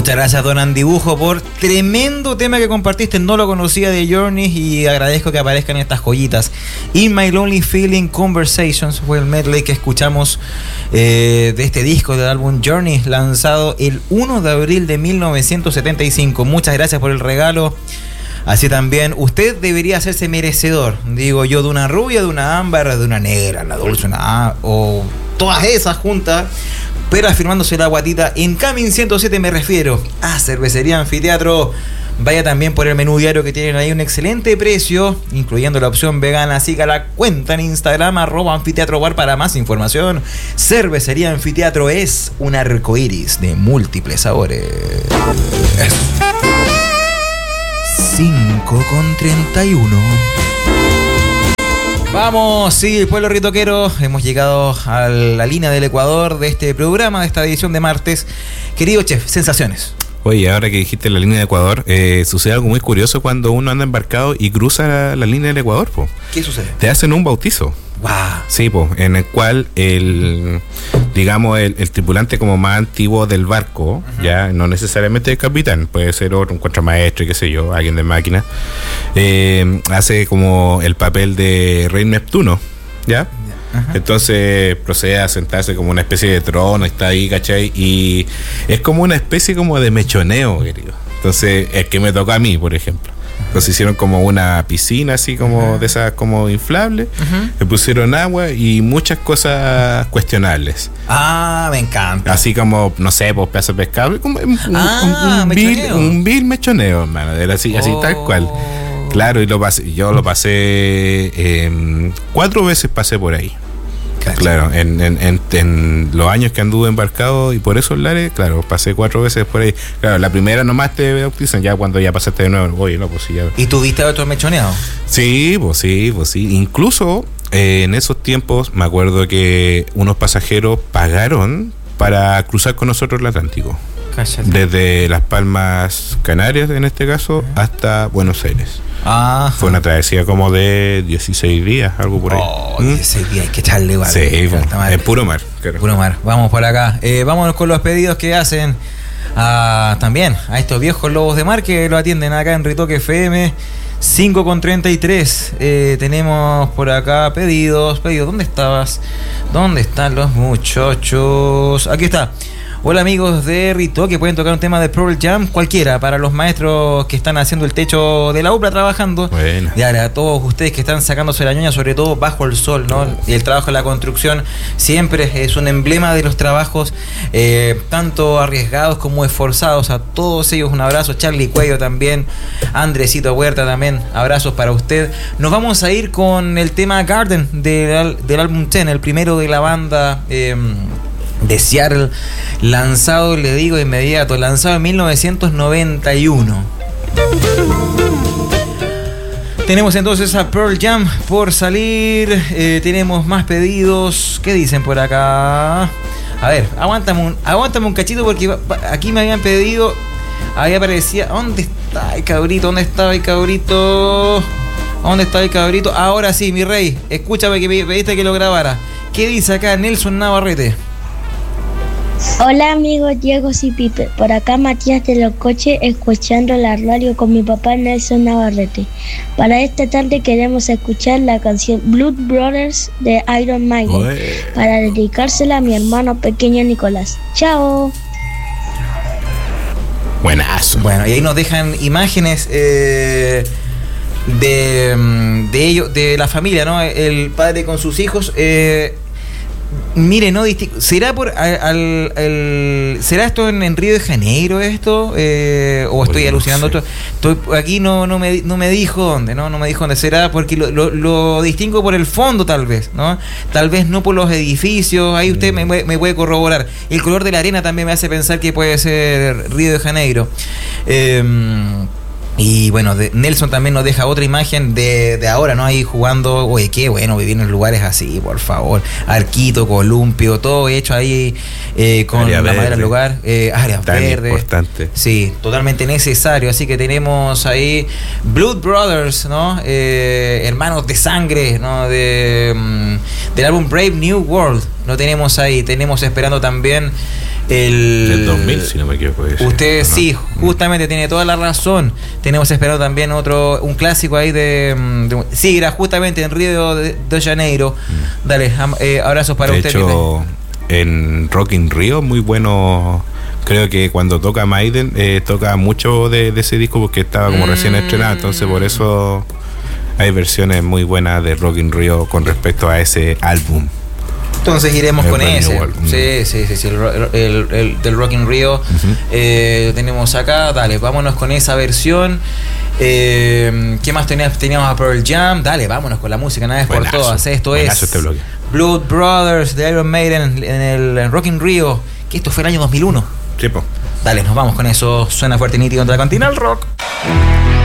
Muchas gracias, don Andibujo, por tremendo tema que compartiste. No lo conocía de Journey y agradezco que aparezcan estas joyitas. In My Lonely Feeling Conversations fue el medley que escuchamos de este disco del álbum Journey, lanzado el 1 de abril de 1975. Muchas gracias por el regalo. Así también, usted debería hacerse merecedor, digo yo, de una rubia, de una ámbar, de una negra, la dulce, o todas esas juntas, pero afirmándose la guatita. En Camin 107 me refiero a Cervecería Anfiteatro. Vaya también por el menú diario que tienen ahí un excelente precio, incluyendo la opción vegana. Siga la cuenta en Instagram @anfiteatrobar para más información. Cervecería Anfiteatro es un arcoíris de múltiples sabores. 5:31. Vamos, sí, pueblo ritoquero, hemos llegado a la línea del Ecuador de este programa, de esta edición de martes. Querido chef, sensaciones. Oye, ahora que dijiste la línea de Ecuador, sucede algo muy curioso cuando uno anda embarcado y cruza la línea del Ecuador, po. ¿Qué sucede? Te hacen un bautizo. Wow. Sí, po, en el cual el tripulante como más antiguo del barco, ya no necesariamente el capitán, puede ser otro, un contramaestre, qué sé yo, alguien de máquina, hace como el papel de Rey Neptuno, ¿ya? Ajá. Entonces procede a sentarse como una especie de trono, está ahí, ¿cachai? Y es como una especie como de mechoneo, querido. Entonces, el que me tocó a mí, por ejemplo. Entonces hicieron como una piscina así como de esas como inflables, le pusieron agua y muchas cosas cuestionables. Ah, me encanta. Así como, no sé, pues pedazo de pescado, como un vil mechoneo, hermano, era así tal cual. Claro, y yo lo pasé 4 veces pasé por ahí. Claro, en los años que anduve embarcado y por esos lares, claro, pasé 4 veces por ahí. Claro, la primera nomás te bautizan, ya cuando ya pasaste de nuevo, oye, no, pues sí, ya. ¿Y tuviste otro mechoneado? Sí. Incluso en esos tiempos me acuerdo que unos pasajeros pagaron para cruzar con nosotros el Atlántico. Cállate. Desde Las Palmas Canarias, en este caso, hasta Buenos Aires. Ajá. Fue una travesía como de 16 días, algo por ahí. 16 días, hay que echarle, vale. Sí, en puro mar. Claro. Puro mar. Vamos por acá. Vámonos con los pedidos que hacen también a estos viejos lobos de mar que lo atienden acá en Ritoque FM. 5:33. Tenemos por acá pedidos. ¿Dónde estabas? ¿Dónde están los muchachos? Aquí está. Hola amigos de Ritoque, pueden tocar un tema de Pearl Jam, cualquiera, para los maestros que están haciendo el techo de la UPLA trabajando. Bueno. Y ahora a todos ustedes que están sacándose la ñoña, sobre todo bajo el sol, ¿no? Y el trabajo en la construcción siempre es un emblema de los trabajos tanto arriesgados como esforzados. A todos ellos un abrazo. Charlie Cuello también, Andresito Huerta también, abrazos para usted. Nos vamos a ir con el tema Garden del álbum 10, el primero de la banda de Seattle, lanzado, le digo de inmediato, lanzado en 1991. Tenemos entonces a Pearl Jam por salir. Tenemos más pedidos. ¿Qué dicen por acá? A ver, aguántame un cachito porque aquí me habían pedido. Ahí aparecía. ¿Dónde está el cabrito? ¿Dónde estaba el cabrito? ¿Dónde está el cabrito? Ahora sí, mi rey. Escúchame que me pediste que lo grabara. ¿Qué dice acá Nelson Navarrete? Hola amigos Diego y Pipe, por acá Matías de los Coches, escuchando la radio con mi papá Nelson Navarrete. Para esta tarde queremos escuchar la canción Blood Brothers de Iron Maiden, para dedicársela a mi hermano pequeño Nicolás. ¡Chao! Buenazo. Bueno, y ahí nos dejan imágenes de ellos, de la familia, ¿no? El padre con sus hijos. Mire, no ¿será será esto en Río de Janeiro esto? ¿O estoy alucinando? No sé. Aquí no me dijo dónde, ¿no? No me dijo dónde será, porque lo distingo por el fondo, tal vez, ¿no? Tal vez no por los edificios. Ahí usted me puede corroborar. El color de la arena también me hace pensar que puede ser Río de Janeiro. Y bueno, Nelson también nos deja otra imagen de ahora, ¿no? Ahí jugando. Oye, qué bueno vivir en lugares así, por favor. Arquito, columpio, todo hecho ahí con área la madera del lugar. Áreas verdes. Importante. Sí, totalmente necesario. Así que tenemos ahí Blood Brothers, ¿no? Hermanos de sangre, ¿no? Del álbum Brave New World. Lo tenemos ahí. Tenemos esperando también el 2000, si no me equivoco. Usted sí, justamente tiene toda la razón. Tenemos esperado también un clásico ahí sí, era justamente en Río de Janeiro. Dale, abrazos para usted. De hecho, en Rock in Rio, muy bueno. Creo que cuando toca Maiden, toca mucho de ese disco porque estaba como recién estrenado. Entonces, por eso hay versiones muy buenas de Rock in Rio con respecto a ese álbum. Entonces iremos con ese. Sí. El del Rock in Rio. Lo tenemos acá. Dale, vámonos con esa versión. ¿Qué más teníamos a Pearl Jam? Dale, vámonos con la música, nada es por todas. Esto es este Blood Brothers de Iron Maiden en el Rock in Rio, que esto fue el año 2001. Sí, po. Dale, nos vamos con eso. Suena fuerte y nítido contra Continental Rock.